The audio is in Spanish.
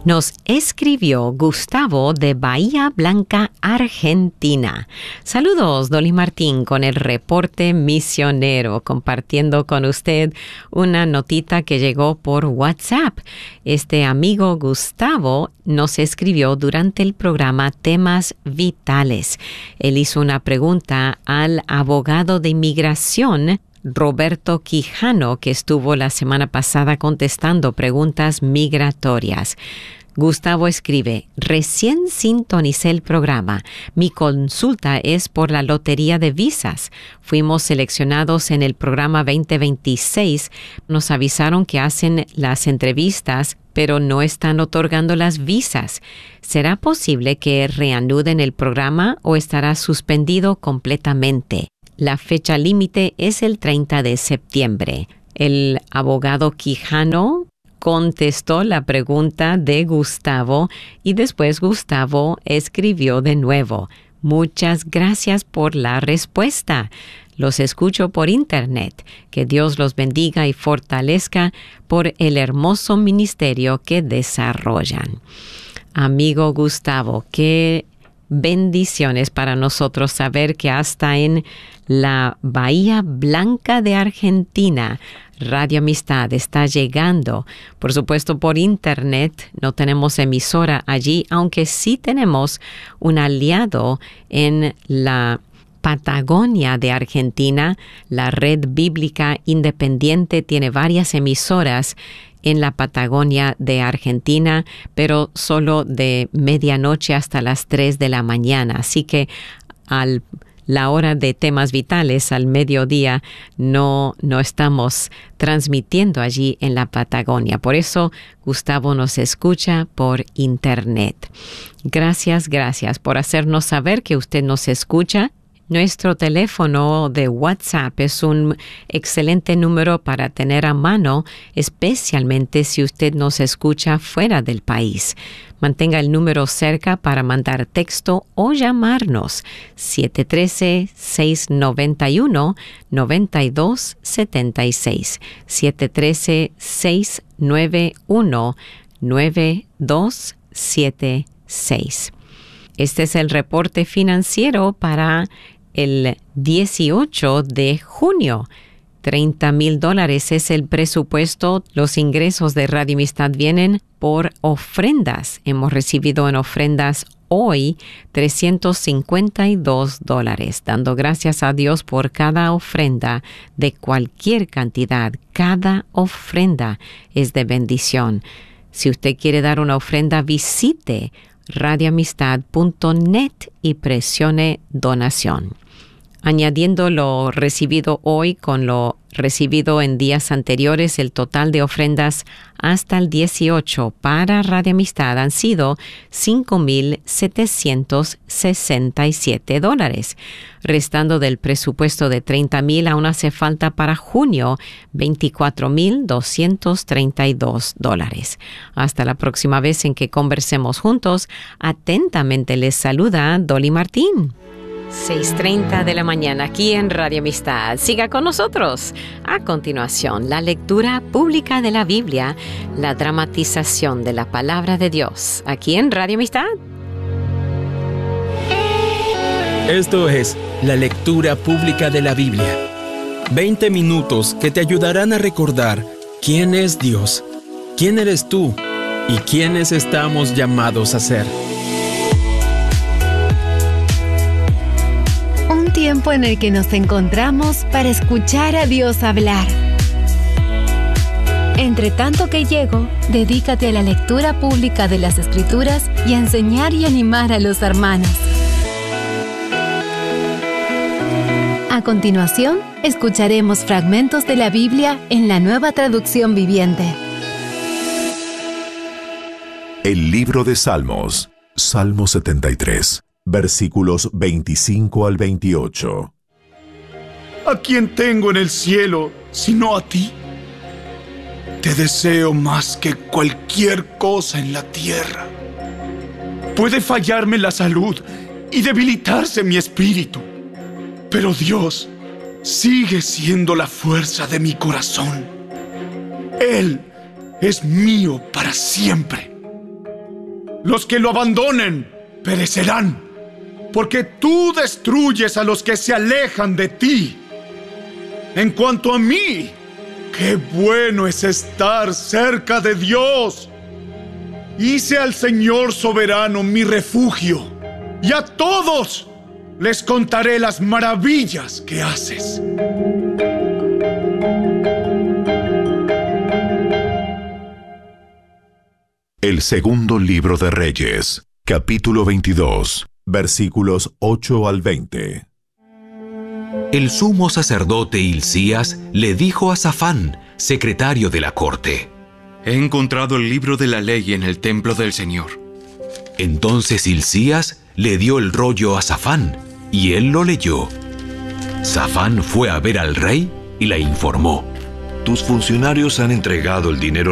Nos escribió Gustavo de Bahía Blanca, Argentina. Saludos, Dolly Martín, con el reporte misionero, compartiendo con usted una notita que llegó por WhatsApp. Este amigo Gustavo nos escribió durante el programa Temas Vitales. Él hizo una pregunta al abogado de inmigración Roberto Quijano, que estuvo la semana pasada contestando preguntas migratorias. Gustavo escribe: recién sintonicé el programa. Mi consulta es por la lotería de visas. Fuimos seleccionados en el programa 2026. Nos avisaron que hacen las entrevistas, pero no están otorgando las visas. ¿Será posible que reanuden el programa o estará suspendido completamente? La fecha límite es el 30 de septiembre. El abogado Quijano contestó la pregunta de Gustavo y después Gustavo escribió de nuevo: muchas gracias por la respuesta. Los escucho por internet. Que Dios los bendiga y fortalezca por el hermoso ministerio que desarrollan. Amigo Gustavo, qué bendiciones para nosotros saber que hasta en la Bahía Blanca de Argentina, Radio Amistad está llegando. Por supuesto, por internet no tenemos emisora allí, aunque sí tenemos un aliado en la Patagonia de Argentina. La Red Bíblica Independiente tiene varias emisoras en la Patagonia de Argentina, pero solo de medianoche hasta las 3 de la mañana. Así que la hora de Temas Vitales, al mediodía, no estamos transmitiendo allí en la Patagonia. Por eso Gustavo nos escucha por internet. Gracias por hacernos saber que usted nos escucha. Nuestro teléfono de WhatsApp es un excelente número para tener a mano, especialmente si usted nos escucha fuera del país. Mantenga el número cerca para mandar texto o llamarnos. 713-691-9276. 713-691-9276. Este es el reporte financiero para el 18 de junio. $30,000 es el presupuesto. Los ingresos de Radio Amistad vienen por ofrendas. Hemos recibido en ofrendas hoy $352, dando gracias a Dios por cada ofrenda de cualquier cantidad. Cada ofrenda es de bendición. Si usted quiere dar una ofrenda, visite radioamistad.net y presione donación. Añadiendo lo recibido hoy con lo recibido en días anteriores, el total de ofrendas hasta el 18 para Radio Amistad han sido $5,767. Restando del presupuesto de $30,000, aún hace falta para junio $24,232. Hasta la próxima vez en que conversemos juntos, atentamente les saluda Dolly Martín. 6:30 de la mañana aquí en Radio Amistad. Siga con nosotros. A continuación, la lectura pública de la Biblia, la dramatización de la palabra de Dios, aquí en Radio Amistad. Esto es la lectura pública de la Biblia. 20 minutos que te ayudarán a recordar quién es Dios, quién eres tú y quiénes estamos llamados a ser. Tiempo en el que nos encontramos para escuchar a Dios hablar. Entre tanto que llego, dedícate a la lectura pública de las Escrituras y a enseñar y animar a los hermanos. A continuación, escucharemos fragmentos de la Biblia en la Nueva Traducción Viviente. El libro de Salmos, Salmo 73. Versículos 25 al 28. ¿A quién tengo en el cielo sino a ti? Te deseo más que cualquier cosa en la tierra. Puede fallarme la salud y debilitarse mi espíritu, pero Dios sigue siendo la fuerza de mi corazón. Él es mío para siempre. Los que lo abandonen perecerán, porque tú destruyes a los que se alejan de ti. En cuanto a mí, qué bueno es estar cerca de Dios. Hice al Señor soberano mi refugio, y a todos les contaré las maravillas que haces. El segundo libro de Reyes, capítulo 22, versículos 8 al 20. El sumo sacerdote Hilcías le dijo a Safán, secretario de la corte: He encontrado el libro de la ley en el templo del Señor. Entonces Hilcías le dio el rollo a Safán, y él lo leyó. Safán fue a ver al rey y le informó: Tus funcionarios han entregado el dinero